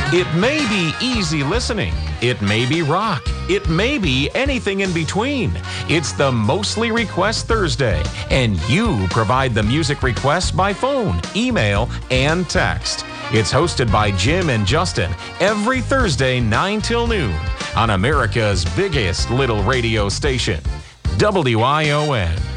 It may be easy listening. It may be rock. It may be anything in between. It's the Mostly Request Thursday, and you provide the music requests by phone, email, and text. It's hosted by Jim and Justin every Thursday, 9 till noon, on America's biggest little radio station, WION.